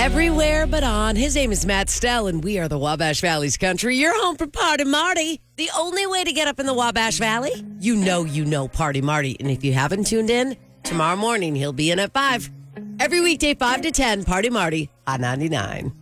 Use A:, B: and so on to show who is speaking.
A: everywhere but on. His name is Matt Stell, and we are the Wabash Valley's country. You're home for Party Marty. The only way to get up in the Wabash Valley, you know Party Marty. And if you haven't tuned in, tomorrow morning he'll be in at 5. Every weekday, 5 to 10, Party Marty on 99.